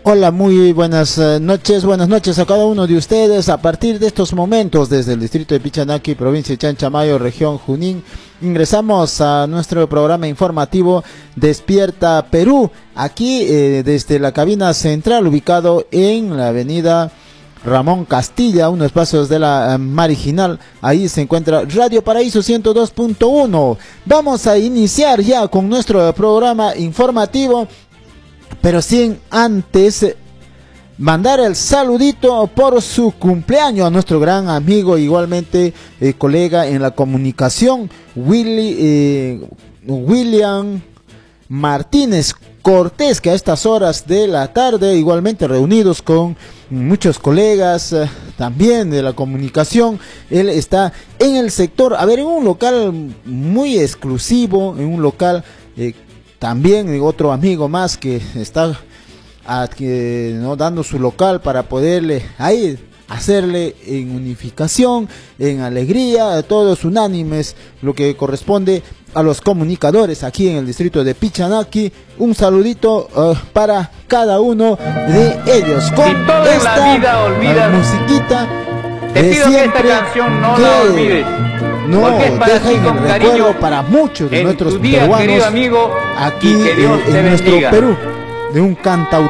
Hola, muy buenas noches a cada uno de ustedes. A partir de estos momentos, desde el distrito de Pichanaki, provincia de Chanchamayo, región Junín, ingresamos a nuestro programa informativo Despierta Perú, aquí desde la cabina central, ubicado en la avenida Ramón Castilla, unos pasos de la Marginal. Ahí se encuentra Radio Paraíso 102.1. Vamos a iniciar ya con nuestro programa informativo, pero sin antes mandar el saludito por su cumpleaños a nuestro gran amigo, igualmente colega en la comunicación, William Martínez Cortés, que a estas horas de la tarde, igualmente reunidos con muchos colegas también de la comunicación, él está en el sector, en un local muy exclusivo, en un local también otro amigo más que está dando su local para poderle ahí hacerle en unificación, en alegría, todos unánimes, lo que corresponde a los comunicadores aquí en el distrito de Pichanaki. Un saludito para cada uno de ellos. Con si todo en la vida olvidas, musiquita, te pido que esta canción no la olvides. No, porque es para ti con cariño para muchos de en nuestros tu día, peruanos, querido amigo, aquí y que Dios te en nuestro bendiga. Perú, de un cantautor